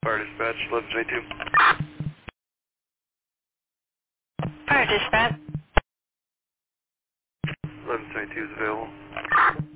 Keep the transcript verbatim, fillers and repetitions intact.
Fire dispatch, eleven twenty-two. Fire dispatch. eleven twenty-two is available.